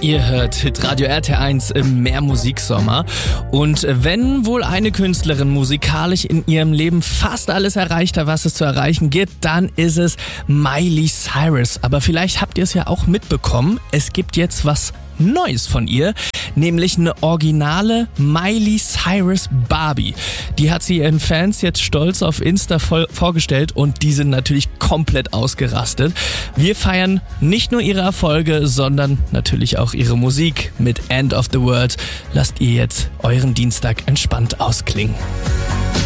Ihr hört Hitradio RT1 im Mehrmusiksommer. Und wenn wohl eine Künstlerin musikalisch in ihrem Leben fast alles erreicht hat, was es zu erreichen gibt, dann ist es Miley Cyrus. Aber vielleicht habt ihr es ja auch mitbekommen, es gibt jetzt was Neues von ihr, nämlich eine originale Miley Cyrus Barbie. Die hat sie ihren Fans jetzt stolz auf Insta vorgestellt und die sind natürlich komplett ausgerastet. Wir feiern nicht nur ihre Erfolge, sondern natürlich auch ihre Musik mit End of the World. Lasst ihr jetzt euren Dienstag entspannt ausklingen.